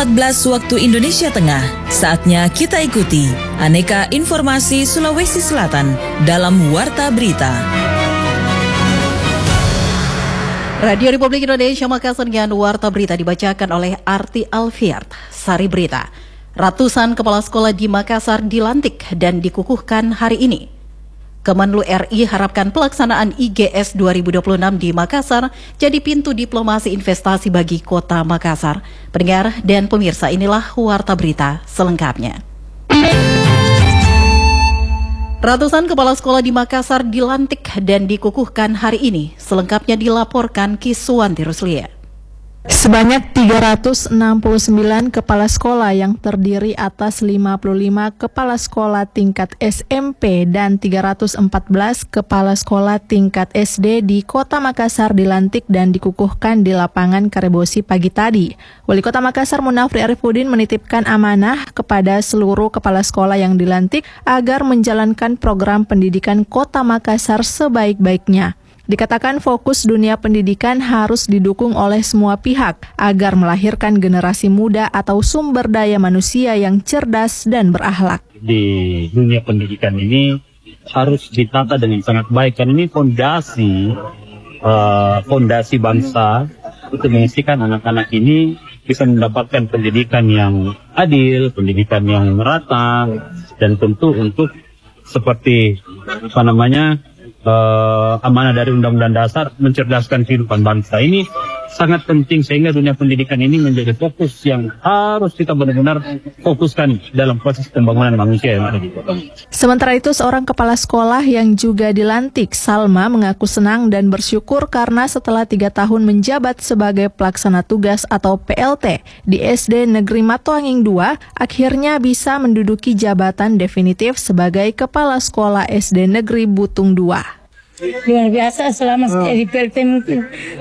14 waktu Indonesia Tengah. Saatnya kita ikuti aneka informasi Sulawesi Selatan dalam Warta Berita. Radio Republik Indonesia Makassar dengan Warta Berita dibacakan oleh Arti Alfiard. Sari Berita. Ratusan kepala sekolah di Makassar dilantik dan dikukuhkan hari ini. Kemenlu RI harapkan pelaksanaan IGS 2026 di Makassar jadi pintu diplomasi investasi bagi kota Makassar. Pendengar dan pemirsa, inilah Warta Berita selengkapnya. Ratusan kepala sekolah di Makassar dilantik dan dikukuhkan hari ini. Selengkapnya dilaporkan Kiswanti Ruslia. Sebanyak 369 kepala sekolah yang terdiri atas 55 kepala sekolah tingkat SMP dan 314 kepala sekolah tingkat SD di Kota Makassar dilantik dan dikukuhkan di lapangan Karebosi pagi tadi. Wali Kota Makassar Munafri Arifudin menitipkan amanah kepada seluruh kepala sekolah yang dilantik agar menjalankan program pendidikan Kota Makassar sebaik-baiknya. Dikatakan fokus dunia pendidikan harus didukung oleh semua pihak agar melahirkan generasi muda atau sumber daya manusia yang cerdas dan berakhlak. Di dunia pendidikan ini harus ditata dengan sangat baik, karena ini fondasi bangsa untuk memastikan anak-anak ini bisa mendapatkan pendidikan yang adil, pendidikan yang merata, dan tentu untuk seperti amanah dari Undang-Undang Dasar mencerdaskan kehidupan bangsa ini sangat penting, sehingga dunia pendidikan ini menjadi fokus yang harus kita benar-benar fokuskan dalam proses pembangunan manusia yang ada di kota. Sementara itu, seorang kepala sekolah yang juga dilantik, Salma, mengaku senang dan bersyukur karena setelah 3 tahun menjabat sebagai pelaksana tugas atau PLT di SD Negeri Matoanging 2, akhirnya bisa menduduki jabatan definitif sebagai kepala sekolah SD Negeri Butung 2. Luar biasa selama di PLT mungkin.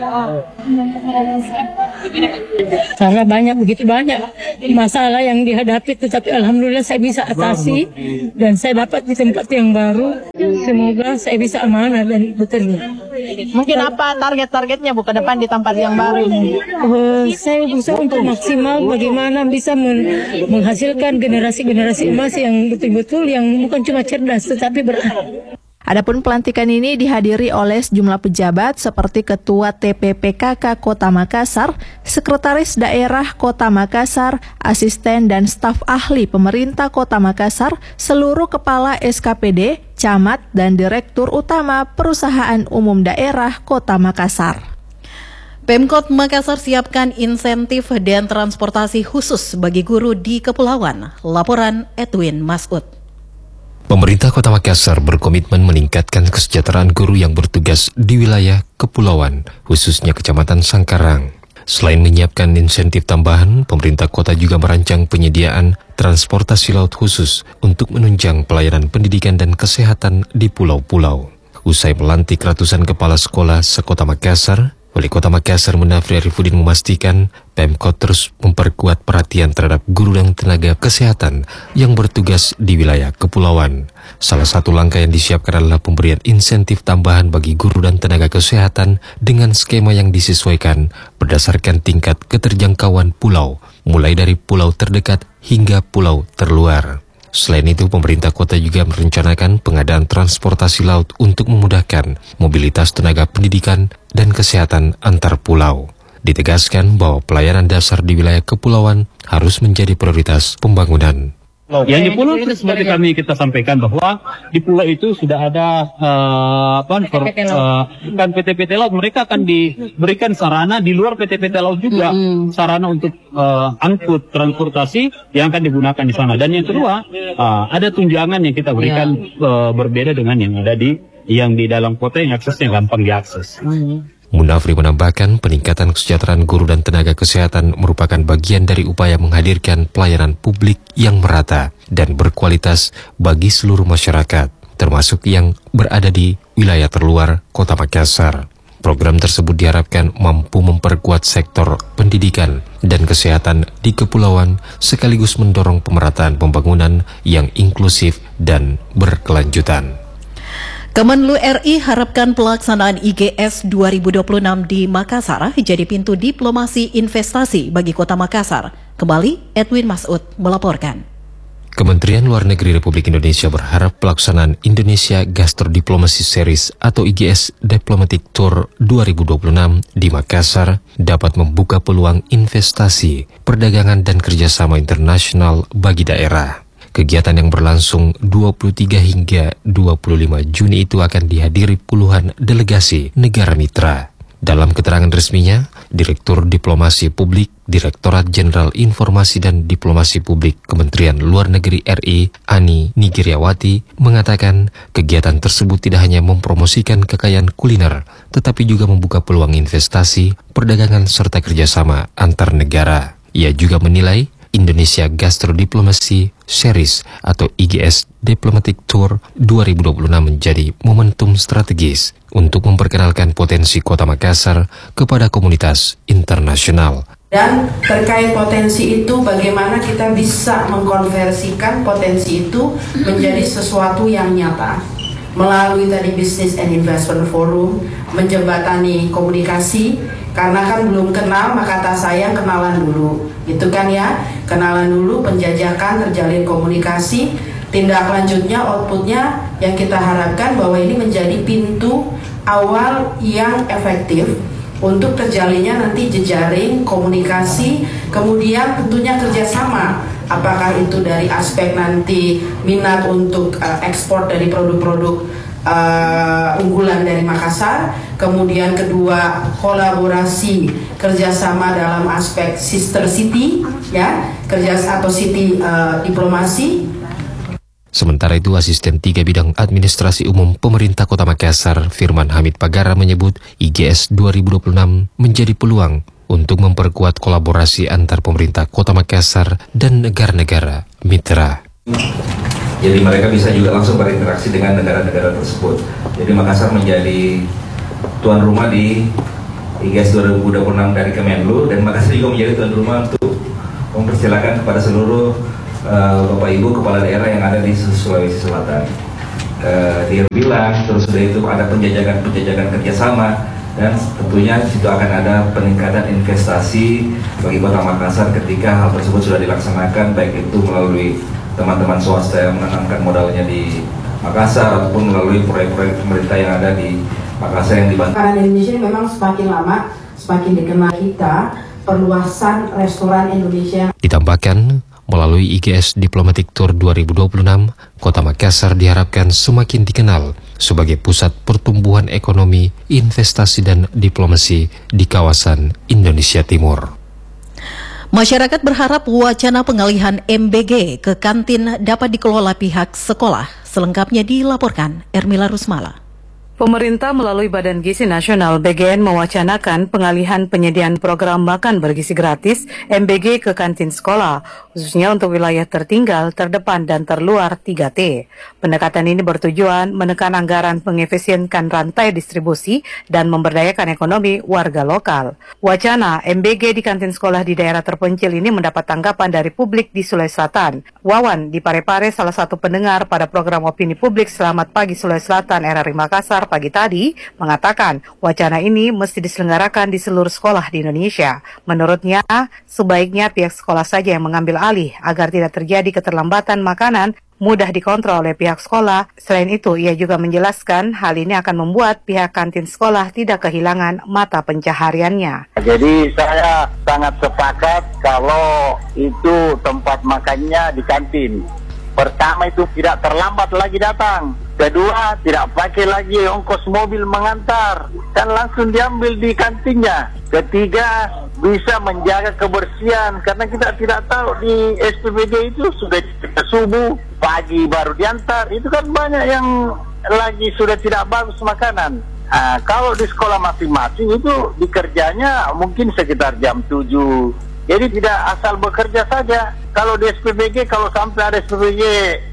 Karena begitu banyak masalah yang dihadapi, tetapi alhamdulillah saya bisa atasi dan saya dapat di tempat yang baru. Semoga saya bisa amanah dan bekerja. Mungkin apa target-targetnya Bu ke depan di tempat yang baru? Saya berusaha untuk maksimal bagaimana bisa menghasilkan generasi-generasi emas yang betul-betul yang bukan cuma cerdas tetapi berakhlak. Adapun pelantikan ini dihadiri oleh sejumlah pejabat seperti Ketua TPPKK Kota Makassar, Sekretaris Daerah Kota Makassar, asisten dan staf ahli pemerintah Kota Makassar, seluruh kepala SKPD, camat, dan direktur utama Perusahaan Umum Daerah Kota Makassar. Pemkot Makassar siapkan insentif dan transportasi khusus bagi guru di Kepulauan. Laporan Edwin Masud. Pemerintah Kota Makassar berkomitmen meningkatkan kesejahteraan guru yang bertugas di wilayah kepulauan, khususnya Kecamatan Sangkarang. Selain menyiapkan insentif tambahan, pemerintah kota juga merancang penyediaan transportasi laut khusus untuk menunjang pelayanan pendidikan dan kesehatan di pulau-pulau. Usai melantik ratusan kepala sekolah sekota Makassar, Wali Kota Makassar Munafri Arifudin memastikan Pemkot terus memperkuat perhatian terhadap guru dan tenaga kesehatan yang bertugas di wilayah kepulauan. Salah satu langkah yang disiapkan adalah pemberian insentif tambahan bagi guru dan tenaga kesehatan dengan skema yang disesuaikan berdasarkan tingkat keterjangkauan pulau, mulai dari pulau terdekat hingga pulau terluar. Selain itu, pemerintah kota juga merencanakan pengadaan transportasi laut untuk memudahkan mobilitas tenaga pendidikan dan kesehatan antar pulau. Ditegaskan bahwa pelayanan dasar di wilayah kepulauan harus menjadi prioritas pembangunan. Yang di pulau itu seperti kita sampaikan bahwa di pulau itu sudah ada PT-PT laut, mereka akan diberikan sarana di luar PT-PT laut juga, sarana untuk angkut transportasi yang akan digunakan di sana. Dan yang kedua, ada tunjangan yang kita berikan berbeda dengan yang ada di dalam kota yang aksesnya gampang diakses. Munafri menambahkan peningkatan kesejahteraan guru dan tenaga kesehatan merupakan bagian dari upaya menghadirkan pelayanan publik yang merata dan berkualitas bagi seluruh masyarakat, termasuk yang berada di wilayah terluar Kota Makassar. Program tersebut diharapkan mampu memperkuat sektor pendidikan dan kesehatan di kepulauan sekaligus mendorong pemerataan pembangunan yang inklusif dan berkelanjutan. Kemenlu RI harapkan pelaksanaan IGS 2026 di Makassar jadi pintu diplomasi investasi bagi Kota Makassar. Kembali Edwin Masud melaporkan. Kementerian Luar Negeri Republik Indonesia berharap pelaksanaan Indonesia Gastro Diplomacy Series atau IGS Diplomatic Tour 2026 di Makassar dapat membuka peluang investasi, perdagangan dan kerjasama internasional bagi daerah. Kegiatan yang berlangsung 23 hingga 25 Juni itu akan dihadiri puluhan delegasi negara mitra. Dalam keterangan resminya, Direktur Diplomasi Publik Direktorat Jenderal Informasi dan Diplomasi Publik Kementerian Luar Negeri RI, Ani Nigriawati, mengatakan kegiatan tersebut tidak hanya mempromosikan kekayaan kuliner, tetapi juga membuka peluang investasi, perdagangan serta kerjasama antar negara. Ia juga menilai Indonesia Gastro Diplomacy Series atau IGS Diplomatic Tour 2026 menjadi momentum strategis untuk memperkenalkan potensi Kota Makassar kepada komunitas internasional. Dan terkait potensi itu, bagaimana kita bisa mengkonversikan potensi itu menjadi sesuatu yang nyata melalui tadi Business and Investment Forum, menjembatani komunikasi. Karena kan belum kenal, maka kata sayang kenalan dulu, gitu kan ya, kenalan dulu, penjajakan, terjalin komunikasi, tindak lanjutnya, outputnya yang kita harapkan bahwa ini menjadi pintu awal yang efektif untuk terjalinnya nanti jejaring, komunikasi, kemudian tentunya kerjasama, apakah itu dari aspek nanti minat untuk ekspor dari produk-produk unggulan dari Makassar, kemudian kedua kolaborasi kerjasama dalam aspek sister city, ya, atau city diplomasi. Sementara itu, Asisten 3 Bidang Administrasi Umum Pemerintah Kota Makassar, Firman Hamid Pagara menyebut IGS 2026 menjadi peluang untuk memperkuat kolaborasi antar pemerintah Kota Makassar dan negara-negara mitra. Jadi mereka bisa juga langsung berinteraksi dengan negara-negara tersebut. Jadi Makassar menjadi tuan rumah di IGS 2026 dari Kemenlu, dan Makassar juga menjadi tuan rumah untuk mempersilakan kepada seluruh Bapak Ibu Kepala Daerah yang ada di Sulawesi Selatan. Dia bilang terus sudah itu ada penjajakan kerjasama, dan tentunya di situ akan ada peningkatan investasi bagi Kota Makassar ketika hal tersebut sudah dilaksanakan, baik itu melalui teman-teman swasta yang menanamkan modalnya di Makassar ataupun melalui proyek-proyek pemerintah yang ada di Makassar yang dibantu. Karena Indonesia memang semakin lama semakin dikenal kita, perluasan restoran Indonesia. Ditambahkan, melalui IGS Diplomatic Tour 2026, Kota Makassar diharapkan semakin dikenal sebagai pusat pertumbuhan ekonomi, investasi dan diplomasi di kawasan Indonesia Timur. Masyarakat berharap wacana pengalihan MBG ke kantin dapat dikelola pihak sekolah. Selengkapnya dilaporkan Ermila Rusmala. Pemerintah melalui Badan Gizi Nasional BGN mewacanakan pengalihan penyediaan program makan bergizi gratis MBG ke kantin sekolah, khususnya untuk wilayah tertinggal, terdepan, dan terluar 3T. Pendekatan ini bertujuan menekan anggaran mengefisienkan rantai distribusi dan memberdayakan ekonomi warga lokal. Wacana MBG di kantin sekolah di daerah terpencil ini mendapat tanggapan dari publik di Sulawesi Selatan. Wawan di Parepare, salah satu pendengar pada program opini publik Selamat Pagi Sulawesi Selatan RRI Makassar pagi tadi, mengatakan wacana ini mesti diselenggarakan di seluruh sekolah di Indonesia. Menurutnya, sebaiknya pihak sekolah saja yang mengambil alih agar tidak terjadi keterlambatan makanan mudah dikontrol oleh pihak sekolah. Selain itu, ia juga menjelaskan hal ini akan membuat pihak kantin sekolah tidak kehilangan mata pencahariannya. Jadi saya sangat sepakat kalau itu tempat makannya di kantin. Pertama itu tidak terlambat lagi datang. Kedua, tidak pakai lagi ongkos mobil mengantar dan langsung diambil di kantinnya. Ketiga, bisa menjaga kebersihan karena kita tidak tahu di SPBD itu sudah subuh, pagi baru diantar. Itu kan banyak yang lagi sudah tidak bagus makanan. Kalau di sekolah masing-masing itu dikerjanya mungkin sekitar jam 7. Jadi tidak asal bekerja saja. Kalau di SPBG, kalau sampai ada SPBG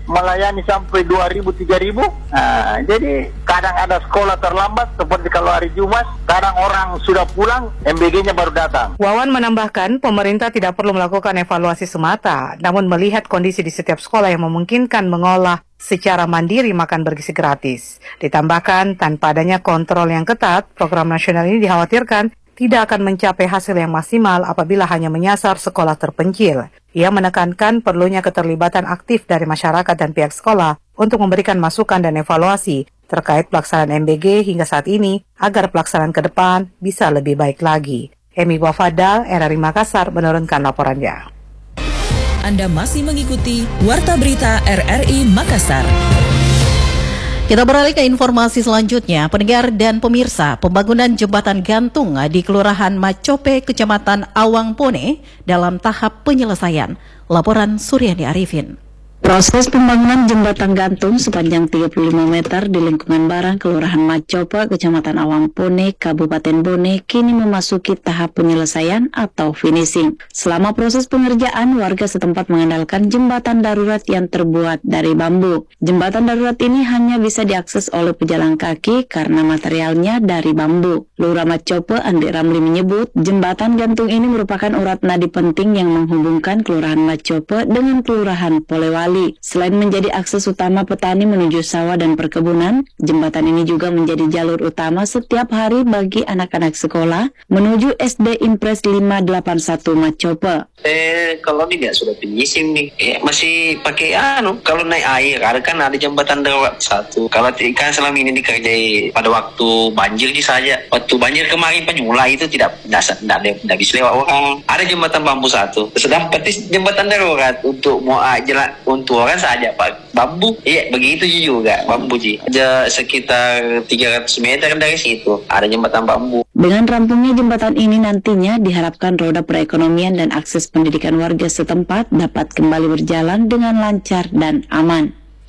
melayani sampai 2.000, 3.000. Jadi kadang ada sekolah terlambat seperti kalau hari Jumat, kadang orang sudah pulang, MBG-nya baru datang. Wawan menambahkan pemerintah tidak perlu melakukan evaluasi semata, namun melihat kondisi di setiap sekolah yang memungkinkan mengolah secara mandiri makan bergizi gratis. Ditambahkan, tanpa adanya kontrol yang ketat, program nasional ini dikhawatirkan tidak akan mencapai hasil yang maksimal apabila hanya menyasar sekolah terpencil. Ia menekankan perlunya keterlibatan aktif dari masyarakat dan pihak sekolah untuk memberikan masukan dan evaluasi terkait pelaksanaan MBG hingga saat ini agar pelaksanaan ke depan bisa lebih baik lagi. Emi Wafadal, RRI Makassar, menurunkan laporannya. Anda masih mengikuti Warta Berita RRI Makassar. Kita beralih ke informasi selanjutnya. Pendengar dan pemirsa, pembangunan jembatan gantung di Kelurahan Macope, Kecamatan Awang Pone dalam tahap penyelesaian. Laporan Suryani Arifin. Proses pembangunan jembatan gantung sepanjang 35 meter di lingkungan Barang, Kelurahan Macope, Kecamatan Awang Pone, Kabupaten Bone, kini memasuki tahap penyelesaian atau finishing. Selama proses pengerjaan, warga setempat mengandalkan jembatan darurat yang terbuat dari bambu. Jembatan darurat ini hanya bisa diakses oleh pejalan kaki karena materialnya dari bambu. Lurah Macope, Andi Ramli menyebut, jembatan gantung ini merupakan urat nadi penting yang menghubungkan Kelurahan Macope dengan Kelurahan Polewali. Selain menjadi akses utama petani menuju sawah dan perkebunan, jembatan ini juga menjadi jalur utama setiap hari bagi anak-anak sekolah menuju SD Impres 581 Macope. Kalau tidak sudah finishing nih, masih pakai kalau naik air, ada jembatan darurat satu. Kalau kan selama ini dikerjai pada waktu banjir saja. Waktu banjir kemarin Juli itu tidak bisa lewat orang. Ada jembatan bambu satu. Sedang petis jembatan darurat untuk mau jalan untuk orang saja Pak. Bambu, begitu juga bambu ada sekitar 300 meter dari situ ada jembatan bambu. Dengan rampungnya jembatan ini nantinya diharapkan roda perekonomian dan akses pendidikan warga setempat dapat kembali berjalan dengan lancar dan aman.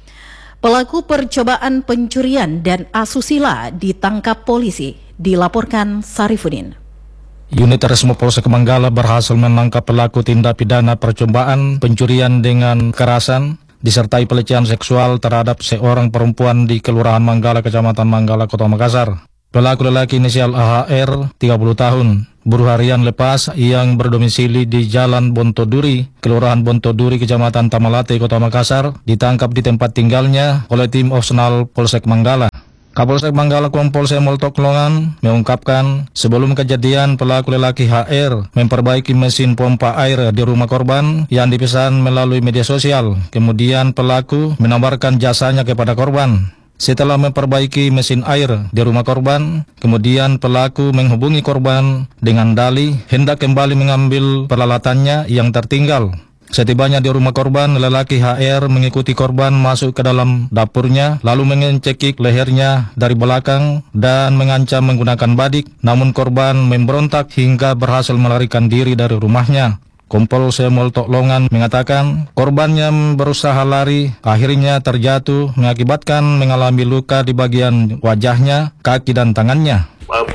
Pelaku percobaan pencurian dan asusila ditangkap polisi, dilaporkan Sarifudin. Unit Resmo Polsek Manggala berhasil menangkap pelaku tindak pidana percobaan pencurian dengan kekerasan disertai pelecehan seksual terhadap seorang perempuan di Kelurahan Manggala, Kecamatan Manggala, Kota Makassar. Pelaku lelaki inisial AHR, 30 tahun, buruh harian lepas yang berdomisili di Jalan Bontoduri, Kelurahan Bontoduri, Kecamatan Tamalate, Kota Makassar, ditangkap di tempat tinggalnya oleh tim opsional Polsek Manggala. Kapolsek Manggala Kompol Semoltok Longan mengungkapkan sebelum kejadian pelaku lelaki HR memperbaiki mesin pompa air di rumah korban yang dipesan melalui media sosial. Kemudian pelaku menawarkan jasanya kepada korban. Setelah memperbaiki mesin air di rumah korban, kemudian pelaku menghubungi korban dengan dalih hendak kembali mengambil peralatannya yang tertinggal. Setibanya di rumah korban, lelaki HR mengikuti korban masuk ke dalam dapurnya, lalu mengecekik lehernya dari belakang dan mengancam menggunakan badik. Namun korban memberontak hingga berhasil melarikan diri dari rumahnya. Kompol Semoltok Longan mengatakan korbannya berusaha lari, akhirnya terjatuh mengakibatkan mengalami luka di bagian wajahnya, kaki dan tangannya.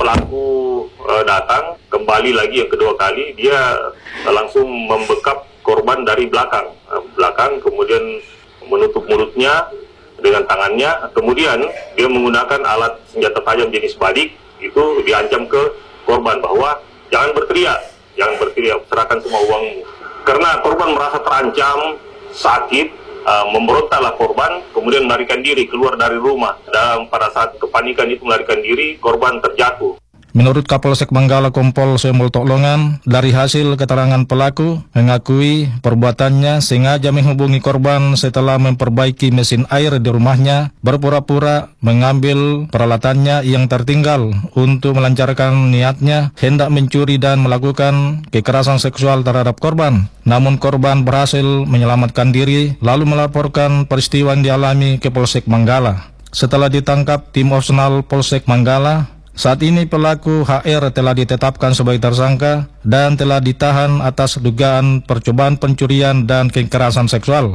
Pelaku datang kembali lagi yang kedua kali, dia langsung membekap korban dari belakang, kemudian menutup mulutnya dengan tangannya, kemudian dia menggunakan alat senjata tajam jenis badik, itu diancam ke korban bahwa jangan berteriak, serahkan semua uangmu. Karena korban merasa terancam, sakit, memberontaklah korban, kemudian melarikan diri keluar dari rumah. Dan pada saat kepanikan itu melarikan diri, korban terjatuh. Menurut Kapolsek Manggala Kompol Semoltok Longan, dari hasil keterangan pelaku mengakui perbuatannya sengaja menghubungi korban setelah memperbaiki mesin air di rumahnya, berpura-pura mengambil peralatannya yang tertinggal untuk melancarkan niatnya hendak mencuri dan melakukan kekerasan seksual terhadap korban. Namun korban berhasil menyelamatkan diri lalu melaporkan peristiwa yang dialami ke Polsek Manggala. Setelah ditangkap tim opsional Polsek Manggala, saat ini pelaku HR telah ditetapkan sebagai tersangka dan telah ditahan atas dugaan percobaan pencurian dan kekerasan seksual.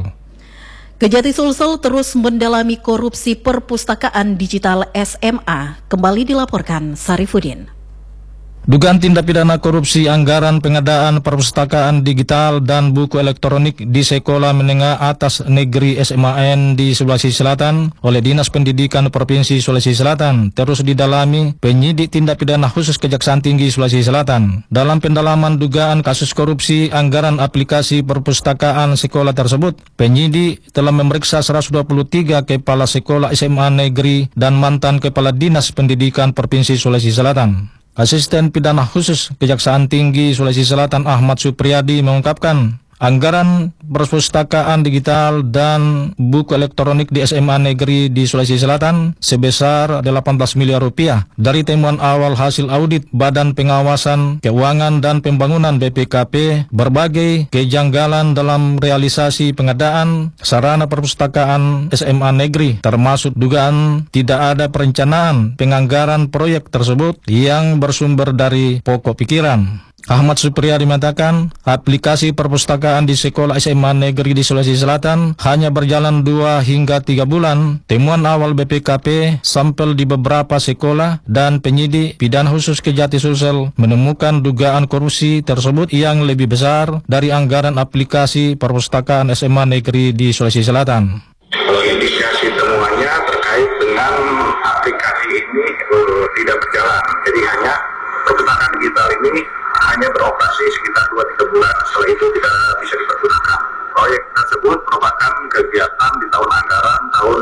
Kejati Sulsel terus mendalami korupsi perpustakaan digital SMA, kembali dilaporkan Sarifudin. Dugaan tindak pidana korupsi anggaran pengadaan perpustakaan digital dan buku elektronik di Sekolah Menengah Atas Negeri SMAN di Sulawesi Selatan oleh Dinas Pendidikan Provinsi Sulawesi Selatan terus didalami penyidik tindak pidana khusus Kejaksaan Tinggi Sulawesi Selatan. Dalam pendalaman dugaan kasus korupsi anggaran aplikasi perpustakaan sekolah tersebut, penyidik telah memeriksa 123 kepala sekolah SMA negeri dan mantan kepala Dinas Pendidikan Provinsi Sulawesi Selatan. Asisten Pidana Khusus Kejaksaan Tinggi Sulawesi Selatan Ahmad Supriyadi mengungkapkan, anggaran perpustakaan digital dan buku elektronik di SMA negeri di Sulawesi Selatan sebesar 18 miliar rupiah. Dari temuan awal hasil audit Badan Pengawasan Keuangan dan Pembangunan BPKP, berbagai kejanggalan dalam realisasi pengadaan sarana perpustakaan SMA negeri, termasuk dugaan tidak ada perencanaan penganggaran proyek tersebut yang bersumber dari pokok pikiran. Ahmad Supriyadi mengatakan, aplikasi perpustakaan di sekolah SMA negeri di Sulawesi Selatan hanya berjalan 2 hingga 3 bulan. Temuan awal BPKP, sampel di beberapa sekolah, dan penyidik pidana khusus Kejati Sulsel menemukan dugaan korupsi tersebut yang lebih besar dari anggaran aplikasi perpustakaan SMA negeri di Sulawesi Selatan. Kalau indikasi temuannya terkait dengan aplikasi ini tidak berjalan, jadi hanya perpustakaan digital ini hanya beroperasi sekitar 2-3 bulan, setelah itu tidak bisa dipergunakan. Proyek tersebut merupakan kegiatan di tahun anggaran tahun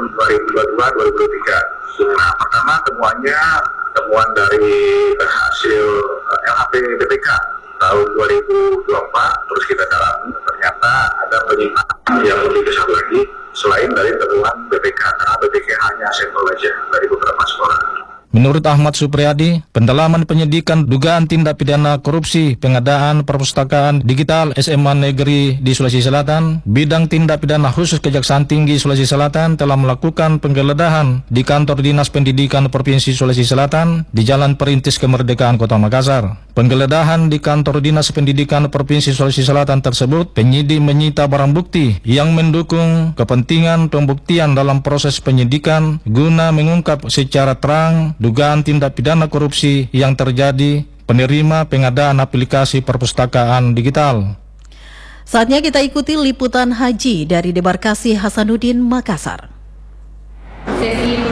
2022-2023. Nah, pertama temuan dari hasil LHP BPK tahun 2024, terus kita dalami, ternyata ada penyimpangan yang lebih besar lagi selain dari temuan BPK, karena BPK hanya sampel saja dari beberapa sekolah. Menurut Ahmad Supriyadi, pendalaman penyidikan dugaan tindak pidana korupsi pengadaan perpustakaan digital SMA negeri di Sulawesi Selatan, bidang tindak pidana khusus Kejaksaan Tinggi Sulawesi Selatan telah melakukan penggeledahan di kantor Dinas Pendidikan Provinsi Sulawesi Selatan di Jalan Perintis Kemerdekaan Kota Makassar. Penggeledahan di kantor Dinas Pendidikan Provinsi Sulawesi Selatan tersebut, penyidik menyita barang bukti yang mendukung kepentingan pembuktian dalam proses penyidikan guna mengungkap secara terang dugaan tindak pidana korupsi yang terjadi penerima pengadaan aplikasi perpustakaan digital. Saatnya kita ikuti liputan haji dari Debarkasi Hasanuddin Makassar. Sesi